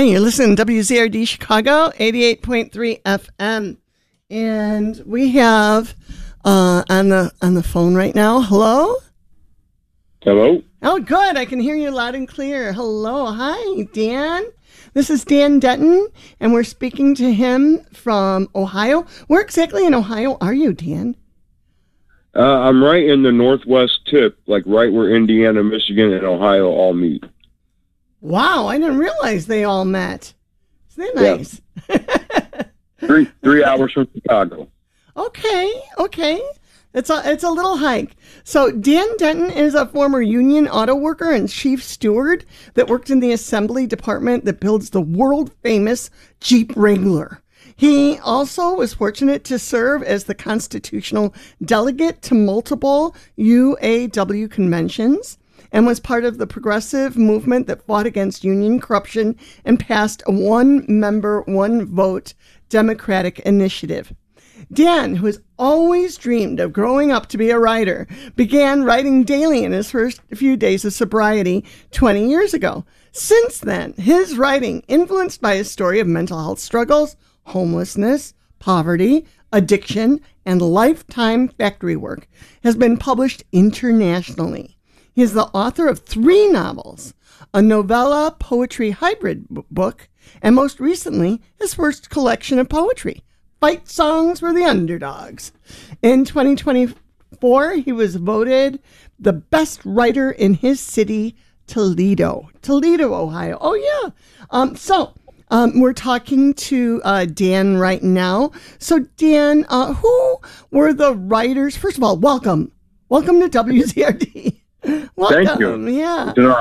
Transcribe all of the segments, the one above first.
you're listening to WZRD Chicago, 88.3 FM. And we have on the phone right now. Hello? Hello? Oh, good. I can hear you loud and clear. Hello. Hi, Dan. This is Dan Denton, and we're speaking to him from Ohio. Where exactly in Ohio are you, Dan? I'm right in the northwest tip, like right where Indiana, Michigan, and Ohio all meet. Wow, I didn't realize they all met. Isn't that nice? Yeah. three hours from Chicago. Okay. It's a little hike. So Dan Denton is a former union auto worker and chief steward that worked in the assembly department that builds the world famous Jeep Wrangler. He also was fortunate to serve as the constitutional delegate to multiple UAW conventions and was part of the progressive movement that fought against union corruption and passed a one-member, one-vote Democratic initiative. Dan, who has always dreamed of growing up to be a writer, began writing daily in his first few days of sobriety 20 years ago. Since then, his writing, influenced by his story of mental health struggles, homelessness, poverty, addiction, and lifetime factory work, has been published internationally. He is the author of 3 novels, a novella poetry hybrid book, and most recently, his first collection of poetry, Fight Songs for the Underdogs. In 2024, he was voted the best writer in his city, Toledo, Ohio. Oh, yeah. We're talking to Dan right now. So, Dan, who were the writers? First of all, welcome. Welcome to WZRD. Welcome. Thank you. Yeah.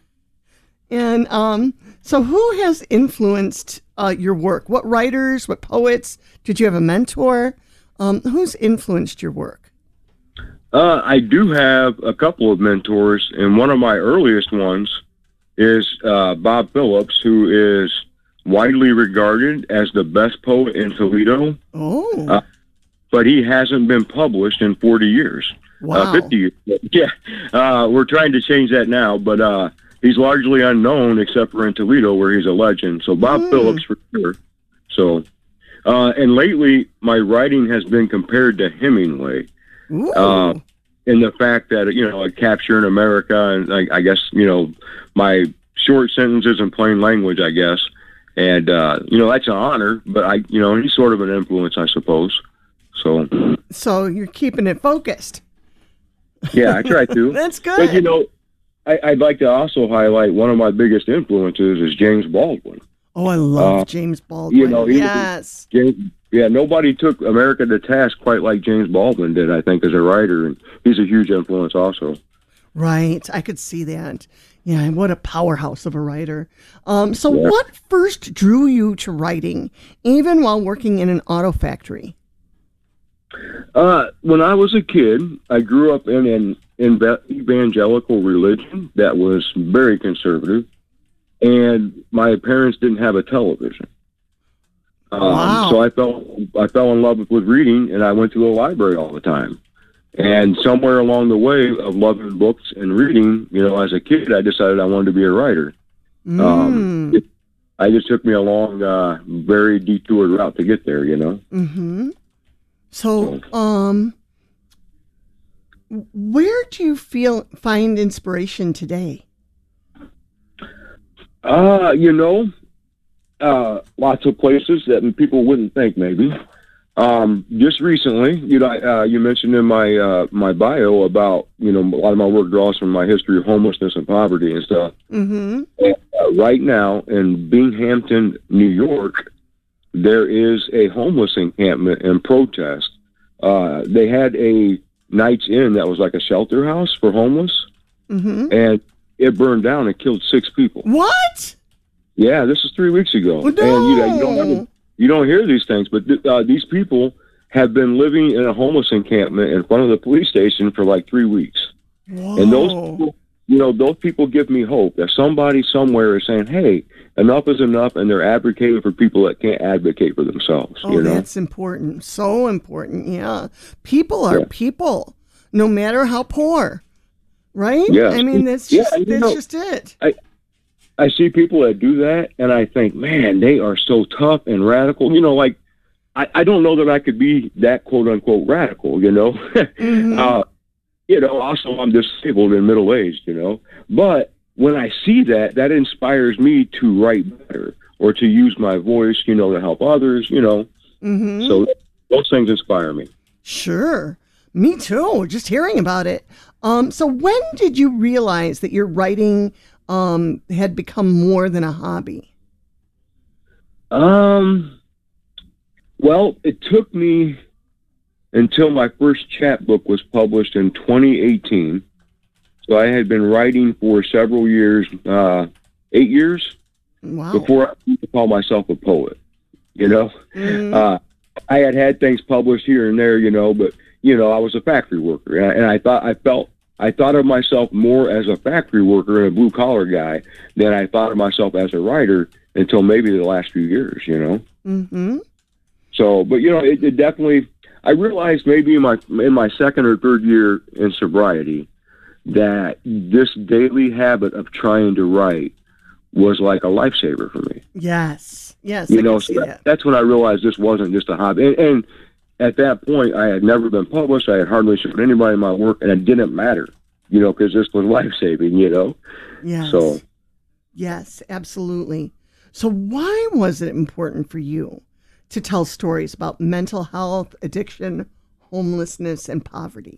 And so who has influenced your work? What writers, what poets? Did you have a mentor? Who's influenced your work? I do have a couple of mentors, and one of my earliest ones is Bob Phillips, who is widely regarded as the best poet in Toledo. Oh. But he hasn't been published in 40 years. Wow. 50 years. Yeah. We're trying to change that now, but he's largely unknown except for in Toledo, where he's a legend. So Bob Phillips for sure. So, and lately my writing has been compared to Hemingway. In the fact that, a capture in America, and I guess, my short sentences in plain language, I guess. And, that's an honor, but he's sort of an influence, I suppose. So you're keeping it focused. Yeah, I try to. That's good. But, I'd like to also highlight one of my biggest influences is James Baldwin. Oh, I love James Baldwin. Yes. Nobody took America to task quite like James Baldwin did, I think, as a writer. And he's a huge influence also. Right. I could see that. Yeah, what a powerhouse of a writer. What first drew you to writing, even while working in an auto factory? When I was a kid, I grew up in an evangelical religion that was very conservative, and my parents didn't have a television. Wow. So I fell in love with reading, and I went to a library all the time. And somewhere along the way of loving books and reading, as a kid, I decided I wanted to be a writer. I just took me a long, very detoured route to get there, Mm-hmm. So, where do you find inspiration today? Lots of places that people wouldn't think, maybe. Just recently, you mentioned in my bio about, a lot of my work draws from my history of homelessness and poverty and stuff. Mm-hmm. And, right now in Binghamton, New York, there is a homeless encampment and protest. They had a Night's Inn that was like a shelter house for homeless, and it burned down and killed 6 people. What? Yeah, this is 3 weeks ago. Oh, no. And you don't hear these things, but these people have been living in a homeless encampment in front of the police station for like 3 weeks. Whoa. And those people, those people give me hope that somebody somewhere is saying, hey, enough is enough, and they're advocating for people that can't advocate for themselves. That's important. So important, yeah. People are people, no matter how poor, right? Yeah. I mean, that's just it. I see people that do that, and I think, man, they are so tough and radical. Like I don't know that I could be that quote unquote radical. Mm-hmm. Also I'm disabled and middle aged. But when I see that, that inspires me to write better or to use my voice, to help others. Mm-hmm. So those things inspire me. Sure. Me too. Just hearing about it. So when did you realize that your writing had become more than a hobby? Well, it took me until my first chapbook was published in 2018. So I had been writing for several years, 8 years, Wow. before I could call myself a poet. Mm-hmm. I had things published here and there, but I was a factory worker, and I thought of myself more as a factory worker and a blue collar guy than I thought of myself as a writer until maybe the last few years. Mm-hmm. So, but it definitely. I realized maybe in my second or third year in sobriety that this daily habit of trying to write was like a lifesaver for me. Yes. I can see that. That's when I realized this wasn't just a hobby. And at that point, I had never been published. I had hardly showed anybody my work, and it didn't matter, because this was life-saving, Yes. So. Yes, absolutely. So why was it important for you to tell stories about mental health, addiction, homelessness, and poverty?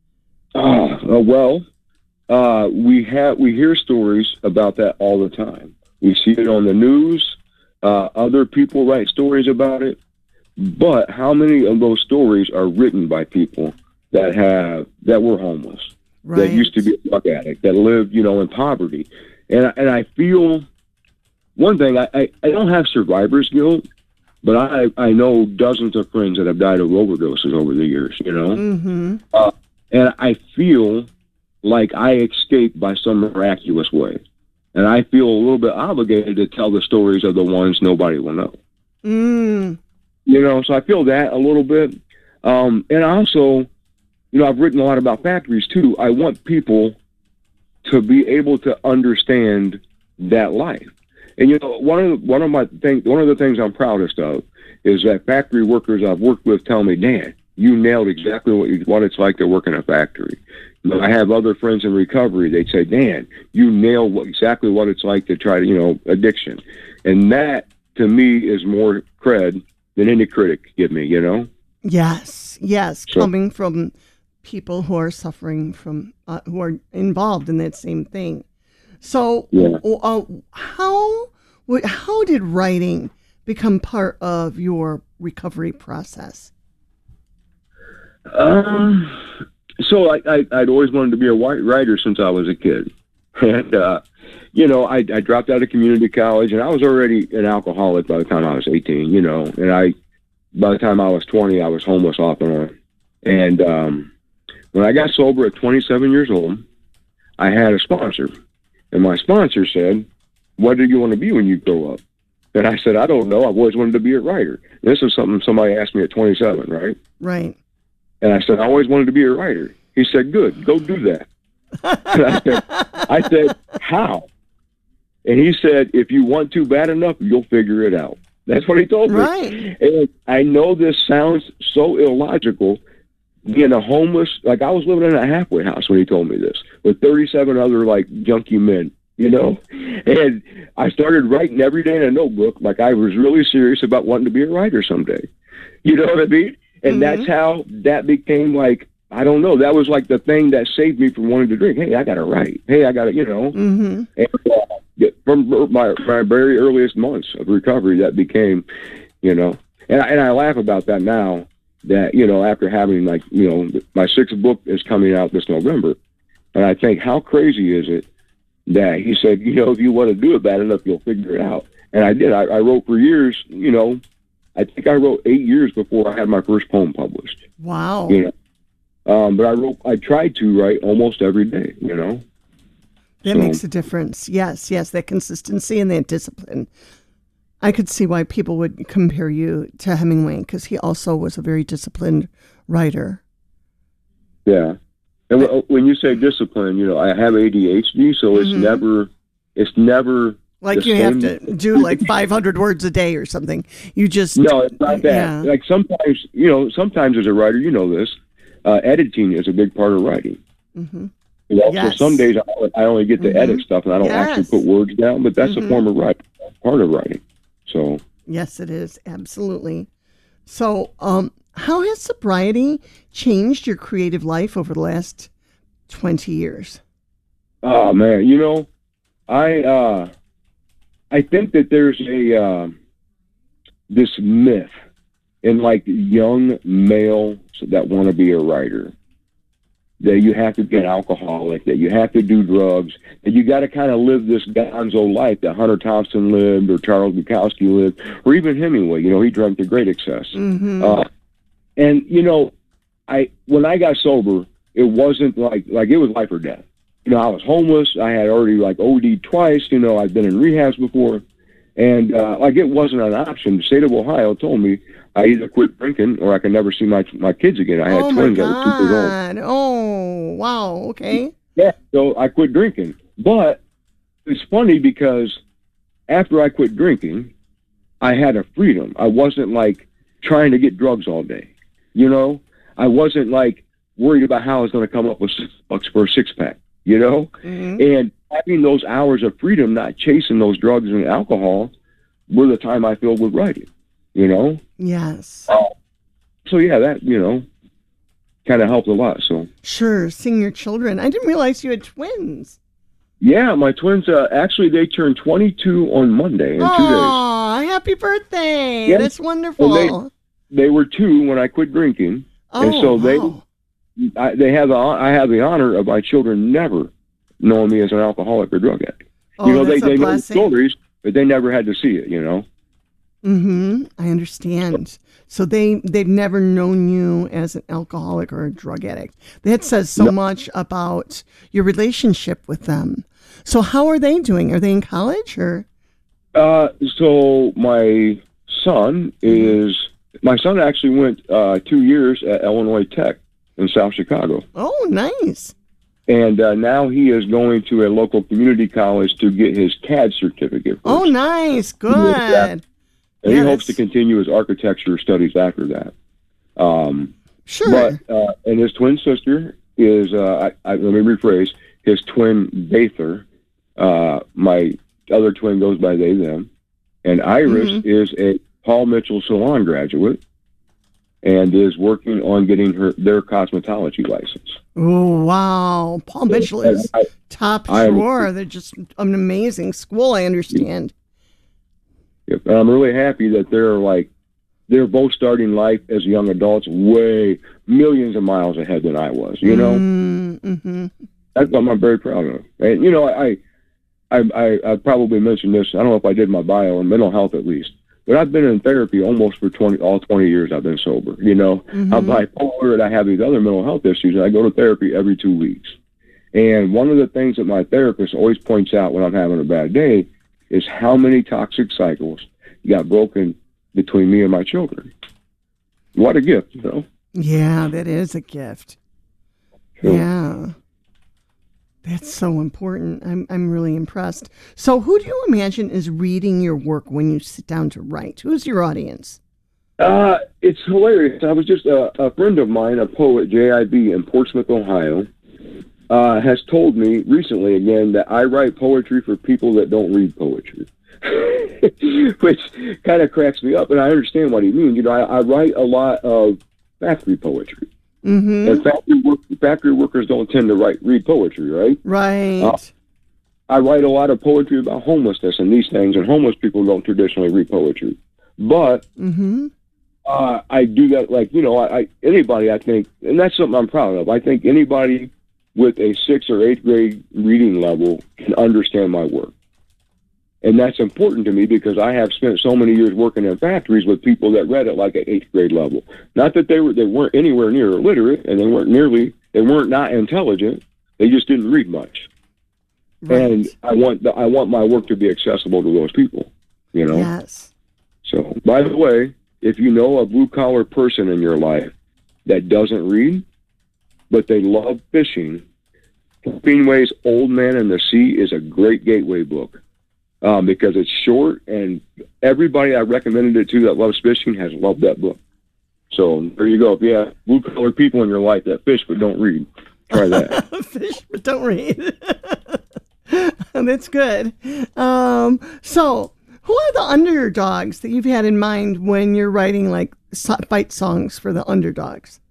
We hear stories about that all the time. We see it on the news. Other people write stories about it. But how many of those stories are written by people that were homeless, Right. that used to be a drug addict, that lived, in poverty? And I feel one thing, I don't have survivor's guilt, but I know dozens of friends that have died of overdoses over the years, Mm-hmm. And I feel like I escaped by some miraculous way. And I feel a little bit obligated to tell the stories of the ones nobody will know. Mm. So I feel that a little bit. And also, I've written a lot about factories too. I want people to be able to understand that life. And one of the things I'm proudest of is that factory workers I've worked with tell me, Dan, you nailed exactly what it's like to work in a factory. I have other friends in recovery. They say, Dan, you nailed exactly what it's like to try to, addiction. And that, to me, is more cred than any critic could give me, Yes. So, Coming from people who are suffering from, who are involved in that same thing. So, yeah. how did writing become part of your recovery process? So I'd always wanted to be a writer since I was a kid. And, I dropped out of community college, and I was already an alcoholic by the time I was 18, and by the time I was 20, I was homeless off and on. And when I got sober at 27 years old, I had a sponsor. And my sponsor said, what do you want to be when you grow up? And I said, I don't know. I've always wanted to be a writer. This is something somebody asked me at 27, right? Right. And I said, I always wanted to be a writer. He said, good, go do that. And I said, how? And he said, if you want to bad enough, you'll figure it out. That's what he told me. Right. And I know this sounds so illogical, being a homeless, like I was living in a halfway house when he told me this, with 37 other junkie men, and I started writing every day in a notebook, like I was really serious about wanting to be a writer someday. You know what I mean? And Mm-hmm. that's how that became I don't know, that was the thing that saved me from wanting to drink. Hey, I got to write. Hey, I got to, Mm-hmm. And from my very earliest months of recovery, that became, and I laugh about that now, that, after having my sixth book is coming out this November. And I think, how crazy is it that he said, if you want to do it bad enough, you'll figure it out. And I did. I wrote for years, I think I wrote 8 years before I had my first poem published. Wow. But I tried to write almost every day, That makes a difference. Yes, that consistency and that discipline. I could see why people would compare you to Hemingway, because he also was a very disciplined writer. Yeah. And when you say discipline, I have ADHD, so it's Mm-hmm. never It's never like the you have same. to do like 500 words a day or something. You just No, it's not that. Yeah. Like sometimes as a writer, this, editing is a big part of writing. Mm-hmm. So some days I only get to edit stuff and I don't actually put words down, but that's a form of writing, part of writing. So yes, it is, absolutely. So, how has sobriety changed your creative life over the last 20 years? Oh man, I think that there's this myth in like young males that want to be a writer, that you have to be an alcoholic, that you have to do drugs, that you got to kind of live this gonzo life that Hunter Thompson lived or Charles Bukowski lived, or even Hemingway. He drank to great excess. Mm-hmm. And when I got sober, it wasn't like it was life or death. I was homeless. I had already OD'd twice. I'd been in rehabs before. And it wasn't an option. The state of Ohio told me I either quit drinking or I could never see my kids again. I had twins that were 2 years old. Oh, wow. Okay. Yeah, so I quit drinking. But it's funny because after I quit drinking, I had a freedom. I wasn't trying to get drugs all day. I wasn't worried about how I was going to come up with $6 for a 6-pack. Mm-hmm. And having those hours of freedom, not chasing those drugs and alcohol, were the time I filled with writing, Yes. So yeah, that, kind of helped a lot. So sure. Seeing your children. I didn't realize you had twins. Yeah, my twins, actually, they turned 22 on Monday in 2 days. Oh, happy birthday. Yeah. That's wonderful. Well, they were 2 when I quit drinking. Oh, and so wow. I have the honor of my children never knowing me as an alcoholic or drug addict. Oh, that's they a know the blessing. stories, but they never had to see it, Mm-hmm. I understand. So they've never known you as an alcoholic or a drug addict. That says so much about your relationship with them. So how are they doing? Are they in college or? So my son actually went 2 years at Illinois Tech in South Chicago. Oh, nice. And now he is going to a local community college to get his CAD certificate first. Oh, nice. Good. And he hopes to continue his architecture studies after that. Sure. But and his twin sister is let me rephrase, his twin Bather. My other twin goes by they them, and Iris is a Paul Mitchell Salon graduate and is working on getting their cosmetology license. Oh, wow. Paul Mitchell is top drawer. They're just an amazing school, I understand. Yep. And I'm really happy that they're both starting life as young adults way millions of miles ahead than I was, Mm-hmm. That's what I'm very proud of. And, I probably mentioned this, I don't know if I did my bio on mental health at least, but I've been in therapy almost for 20 years I've been sober. I'm bipolar and I have these other mental health issues, and I go to therapy every 2 weeks. And one of the things that my therapist always points out when I'm having a bad day is how many toxic cycles got broken between me and my children. What a gift, Yeah, that is a gift. Sure. Yeah. That's so important. I'm really impressed. So who do you imagine is reading your work when you sit down to write? Who's your audience? It's hilarious. I was just a friend of mine, a poet, J.I.B. in Portsmouth, Ohio, has told me recently again that I write poetry for people that don't read poetry, which kind of cracks me up. And I understand what he means. I write a lot of factory poetry. Mm-hmm. And factory workers don't tend to read poetry, right? Right. I write a lot of poetry about homelessness and these things, and homeless people don't traditionally read poetry. But I do that, anybody, I think, and that's something I'm proud of. I think anybody with a 6th or 8th grade reading level can understand my work. And that's important to me because I have spent so many years working in factories with people that read it like at 8th grade level. Not that they weren't anywhere near illiterate, and they weren't not intelligent. They just didn't read much. Right. And I want my work to be accessible to those people, Yes. So, by the way, if you know a blue collar person in your life that doesn't read, but they love fishing, Hemingway's Old Man and the Sea is a great gateway book because it's short, and everybody I recommended it to that loves fishing has loved that book. So there you go. If you have blue-collar people in your life that fish but don't read, try that. Fish but don't read. That's good. So who are the underdogs that you've had in mind when you're writing like fight songs for the underdogs?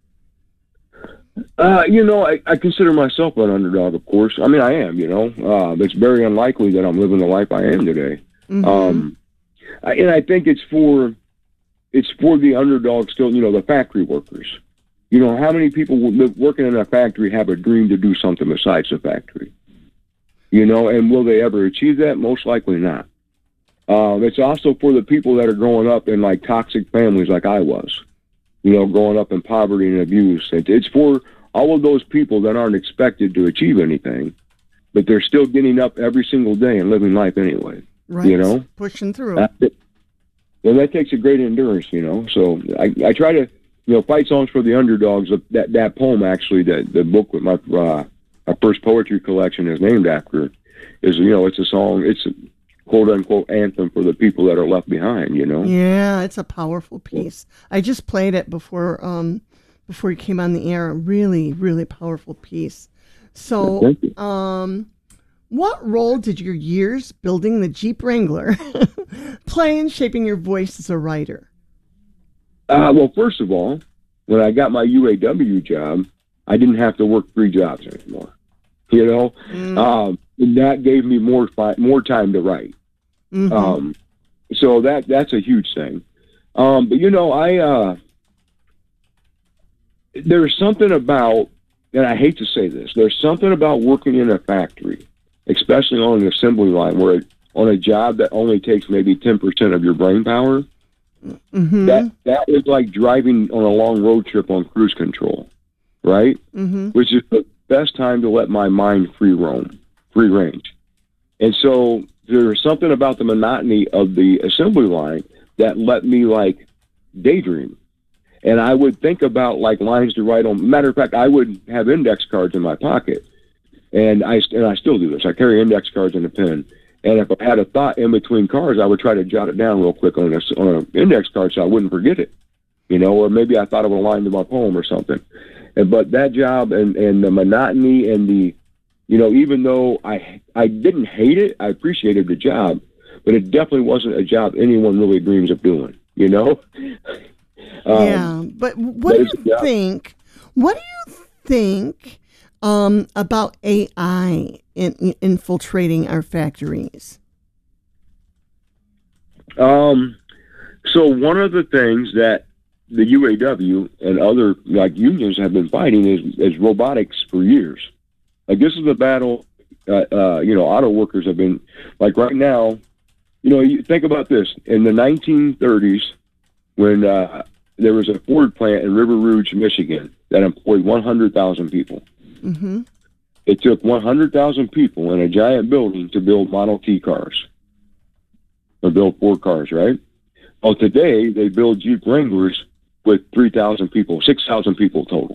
I consider myself an underdog, of course. I mean, I am, it's very unlikely that I'm living the life I am today. And I think it's for the underdog still, the factory workers. How many people working in a factory have a dream to do something besides the factory? And will they ever achieve that? Most likely not. It's also for the people that are growing up in like toxic families like I was, growing up in poverty and abuse. It's for all of those people that aren't expected to achieve anything, but they're still getting up every single day and living life anyway. Right. Pushing through. Well, that takes a great endurance, So I try to, fight songs for the underdogs. That poem, actually, the book with my first poetry collection is named after, is, it's a song, it's a quote unquote anthem for the people that are left behind, Yeah, it's a powerful piece. I just played it before you came on the air. A really, really powerful piece. So, what role did your years building the Jeep Wrangler play in shaping your voice as a writer? Well, first of all, when I got my UAW job, I didn't have to work 3 jobs anymore. That gave me more time to write. Mm-hmm. So that's a huge thing. But there's something about, and I hate to say this, there's something about working in a factory, especially on an assembly line, where on a job that only takes maybe 10% of your brain power, that is like driving on a long road trip on cruise control, right? Which is the best time to let my mind free range. And so there's something about the monotony of the assembly line that let me like daydream. And I would think about like lines to write on. Matter of fact, I would have index cards in my pocket, and I still do this. I carry index cards and a pen. And if I had a thought in between cards, I would try to jot it down real quick on an index card so I wouldn't forget it, or maybe I thought of a line to my poem or something. But that job and the monotony and the, even though I didn't hate it, I appreciated the job, but it definitely wasn't a job anyone really dreams of doing, Yeah, but what do you think? What do you think about AI infiltrating our factories? So one of the things that the UAW and other like unions have been fighting is robotics for years. Like this is a battle, auto workers have been like right now. You think about this in the 1930s when there was a Ford plant in River Rouge, Michigan, that employed 100,000 people. Mm-hmm. It took 100,000 people in a giant building to build Model T cars, or build Ford cars, right? Well, today they build Jeep Wranglers with 3,000 people, 6,000 people total.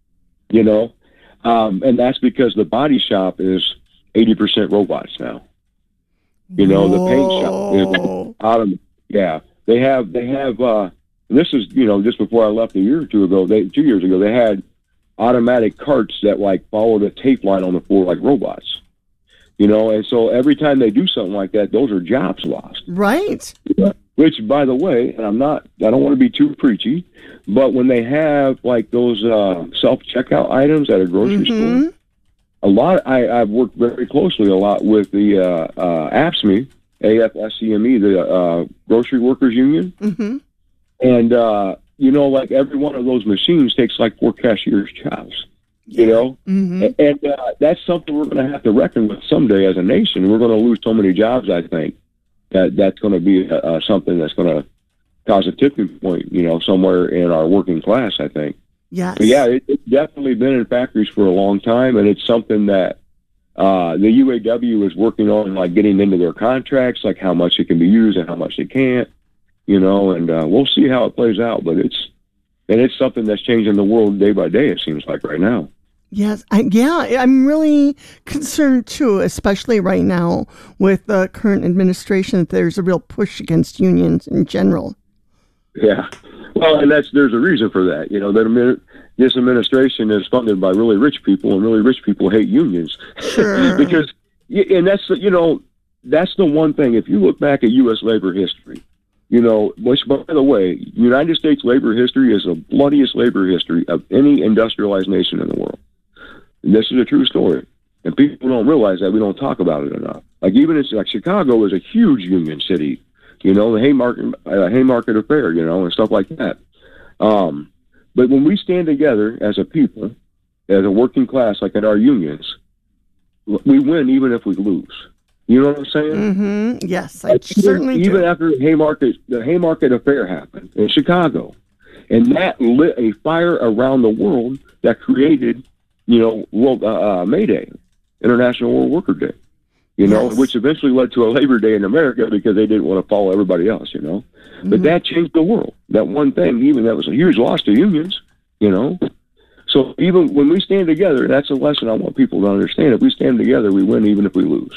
And that's because the body shop is 80% robots now. The paint shop is automated. Yeah, they have. This is, just before I left 2 years ago, they had automatic carts that like follow the tape line on the floor like robots, and so every time they do something like that, those are jobs lost. Right. Which, by the way, and I don't want to be too preachy, but when they have like those self-checkout items at a grocery store, I've worked very closely a lot with the AFSCME, the Grocery Workers Union. Mm-hmm. And, like every one of those machines takes like 4 cashiers' jobs, Mm-hmm. And that's something we're going to have to reckon with someday as a nation. We're going to lose so many jobs, I think, that's going to be something that's going to cause a tipping point, somewhere in our working class, I think. Yes. But yeah, it's definitely been in factories for a long time, and it's something that the UAW is working on, like getting into their contracts, like how much it can be used and how much it can't. And we'll see how it plays out, but it's something that's changing the world day by day, it seems like right now. Yes, I'm really concerned too, especially right now with the current administration, that there's a real push against unions in general. Yeah. Well, and there's a reason for that. This administration is funded by really rich people, and really rich people hate unions. Sure. Because, and that's the one thing. If you look back at U.S. labor history, which, by the way, United States labor history is the bloodiest labor history of any industrialized nation in the world. And this is a true story. And people don't realize that. We don't talk about it enough. Like, even like Chicago is a huge union city, the Haymarket Affair, and stuff like that. But when we stand together as a people, as a working class, like in our unions, we win even if we lose. You know what I'm saying? Mm-hmm. Yes, I certainly do. Even after the Haymarket Affair happened in Chicago, and that lit a fire around the world that created, May Day, International World Worker Day, Yes. which eventually led to a Labor Day in America because they didn't want to follow everybody else, Mm-hmm. But that changed the world. That one thing, even that was a huge loss to unions, So even when we stand together, that's a lesson I want people to understand. If we stand together, we win even if we lose,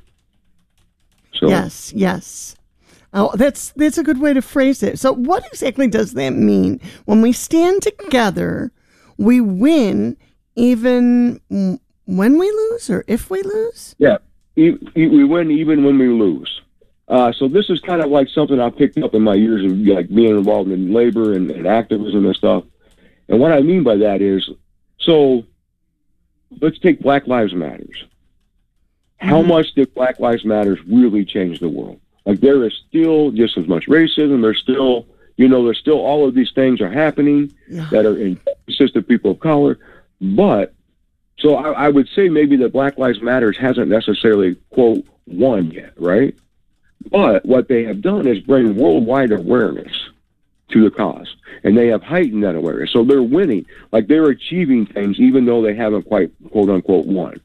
So, Yes. Oh, that's a good way to phrase it. So what exactly does that mean? When we stand together, we win even when we lose, or if we lose? Yeah, we win even when we lose. So this is kind of like something I picked up in my years of like being involved in labor and activism and stuff. And what I mean by that is, so let's take Black Lives Matters. How much did Black Lives Matters really change the world? Like, there is still just as much racism. There's still, there's still all of these things are happening that are injustice to people of color. But, so I would say maybe that Black Lives Matters hasn't necessarily, quote, won yet, right? But what they have done is bring worldwide awareness to the cause. And they have heightened that awareness. So they're winning. Like, they're achieving things even though they haven't quite, quote unquote, won.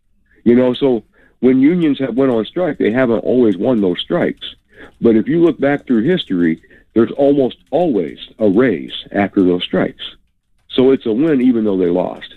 So when unions have went on strike, they haven't always won those strikes. But if you look back through history, there's almost always a raise after those strikes. So it's a win even though they lost,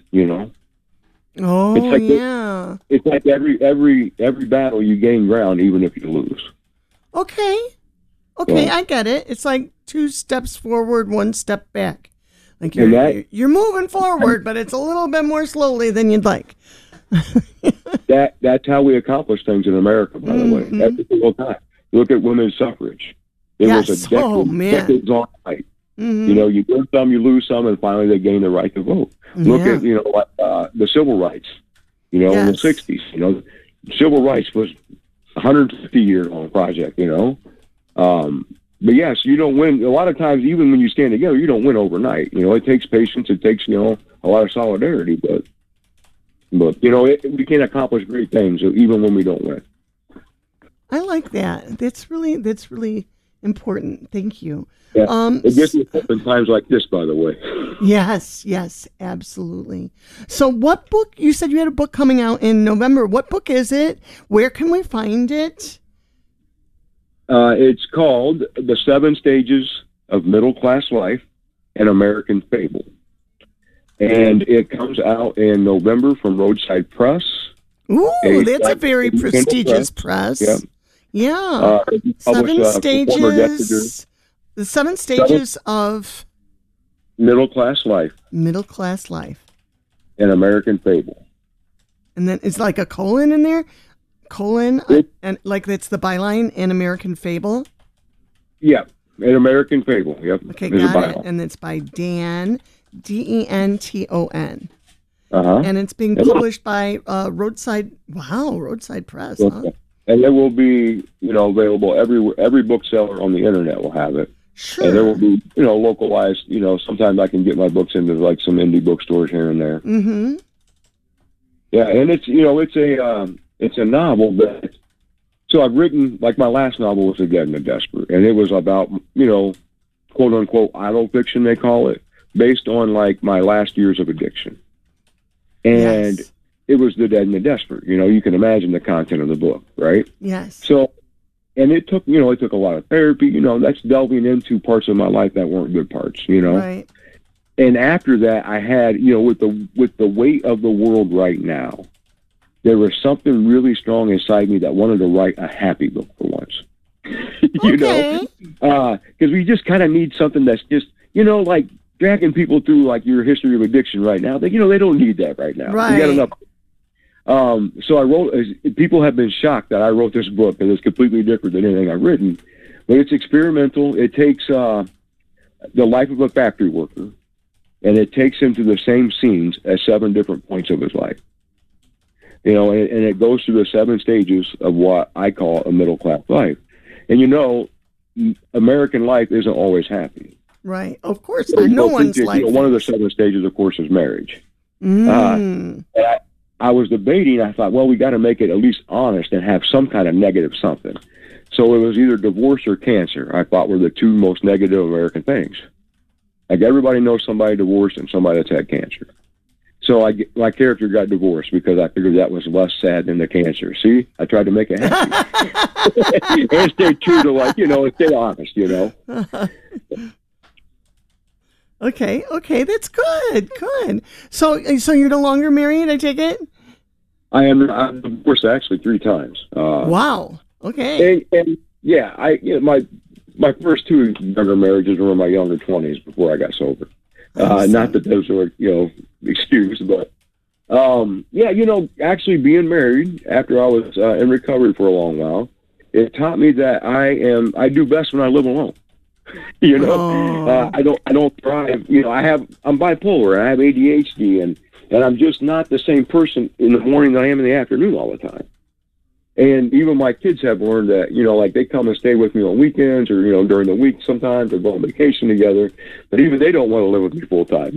Oh, it's like yeah. It's like every battle you gain ground even if you lose. Okay, I get it. It's like 2 steps forward, 1 step back. Like you're moving forward, but it's a little bit more slowly than you'd like. That's how we accomplish things in America, by the way. Every single time. Look at women's suffrage. It was a decades long fight. Mm-hmm. You win some, you lose some, and finally they gain the right to vote. Look at the civil rights. In the 60s. Civil rights was 150-year long project. But yes, you don't win. A lot of times, even when you stand together, you don't win overnight. It takes patience. It takes a lot of solidarity. But we can accomplish great things even when we don't win. I like that. That's really important. Thank you. Yeah, it gets me up in times like this, by the way. Yes, absolutely. So what book, you said you had a book coming out in November. What book is it? Where can we find it? It's called The 7 Stages of Middle Class Life, an American Fable. And it comes out in November from Roadside Press. Ooh, that's a very prestigious press. Yeah. 7 stages. The 7 stages of Middle Class Life. Middle Class Life. An American Fable. And then it's like a colon in there? And like that's the byline, An American Fable? Yeah, An American Fable. Yep. Okay, got it. And it's by Dan, Denton. And it's being published by Roadside Press. Huh? And it will be, available everywhere. Every bookseller on the internet will have it. Sure. And there will be, localized. Sometimes I can get my books into like some indie bookstores here and there. Mm-hmm. Yeah, and it's it's a novel that. So I've written, like, my last novel was The Dead and the Desperate, and it was about quote unquote idle fiction, they call it, based on like my last years of addiction. And it was The Dead and the Desperate. You can imagine the content of the book, right? Yes. So, and it took a lot of therapy. That's delving into parts of my life that weren't good parts. Right. And after that, I had, with the weight of the world right now, there was something really strong inside me that wanted to write a happy book for once. Okay. Because we just kind of need something that's just, like dragging people through like your history of addiction right now. They don't need that right now. Right. We got enough. So I wrote. People have been shocked that I wrote this book, and it's completely different than anything I've written. But it's experimental. It takes the life of a factory worker, and it takes him to the same scenes as 7 different points of his life. And it goes through the 7 stages of what I call a middle class life. And American life isn't always happy. Right. Of course not. No one's life. One of the 7 stages, of course, is marriage. I was debating. I thought, well, we got to make it at least honest and have some kind of negative something. So it was either divorce or cancer, I thought were the 2 most negative American things. Like everybody knows somebody divorced and somebody that's had cancer. So my character got divorced because I figured that was less sad than the cancer. See, I tried to make it happy. And stay true to stay honest, Okay, that's good. Good. So you're no longer married, I take it? I'm divorced actually 3 times. Wow. Okay. And yeah, my first 2 younger marriages were in my younger 20s before I got sober. Not that those were, excused, but actually being married after I was in recovery for a long while, it taught me that I do best when I live alone. I don't thrive. I'm bipolar. I have ADHD, and I'm just not the same person in the morning that I am in the afternoon all the time. And even my kids have learned that, like they come and stay with me on weekends or, during the week sometimes or go on vacation together. But even they don't want to live with me full time,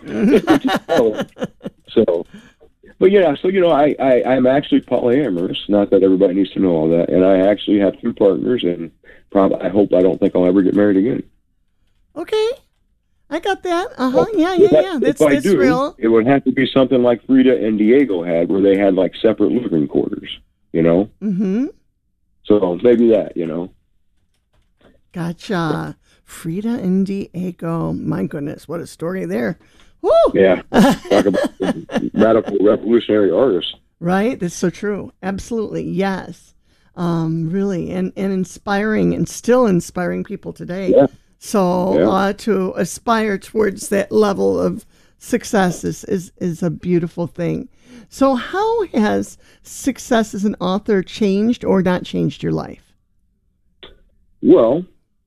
So, but yeah, I'm actually polyamorous. Not that everybody needs to know all that. And I actually have 2 partners, and I don't think I'll ever get married again. Okay. I got that. Yeah. That's real. It would have to be something like Frida and Diego had, where they had like separate living quarters. Mm-hmm. So maybe that, Gotcha. Frida and Diego. My goodness, what a story there. Woo! Yeah. Talk about radical revolutionary artists. Right? That's so true. Absolutely. Yes. Really. And inspiring, and still inspiring people today. Yeah. So to aspire towards that level of success is a beautiful thing. So how has success as an author changed or not changed your life? Well,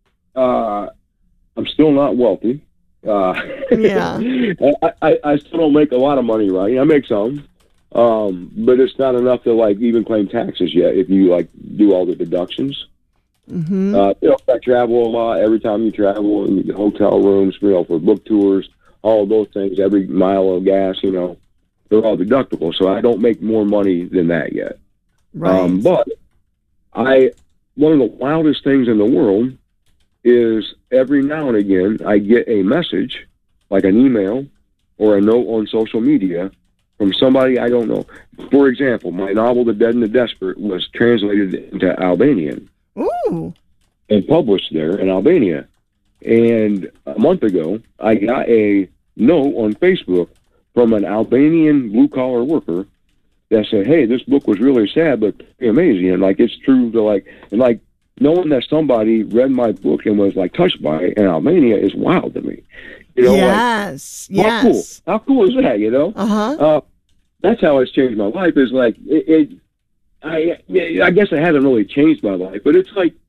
I'm still not wealthy. Yeah. I still don't make a lot of money, right? I make some, but it's not enough to even claim taxes yet if you do all the deductions. Mm-hmm. I travel a lot. Every time you travel, in the hotel rooms, for book tours, all of those things, every mile of gas, they're all deductible. So I don't make more money than that yet. Right. But one of the wildest things in the world is every now and again I get a message, like an email or a note on social media from somebody I don't know. For example, my novel, The Dead and the Desperate, was translated into Albanian. Ooh. And published there in Albania. And a month ago, I got a note on Facebook from an Albanian blue-collar worker that said, hey, this book was really sad, but amazing. And, it's true to, knowing that somebody read my book and was, touched by it in Albania is wild to me. Yes, yes. How cool is that, Uh-huh. That's how it's changed my life, is, I guess it hasn't really changed my life, but it's